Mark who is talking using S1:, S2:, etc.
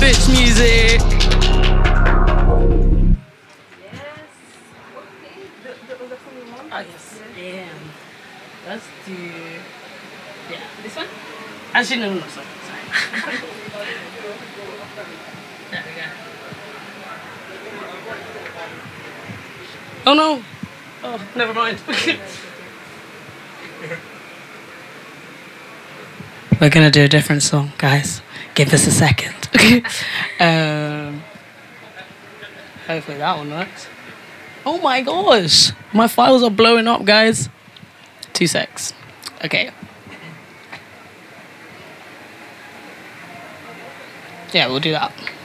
S1: Switch music. Oh, yes. Yeah. Let's do... Yeah, this one? Actually, no, sorry. There we go. Oh, no. Oh, never mind. We're going to do a different song, guys. Give us a second. Hopefully that one works. Oh my gosh. My files are blowing up, guys. 2 secs. Okay. Yeah, we'll do that.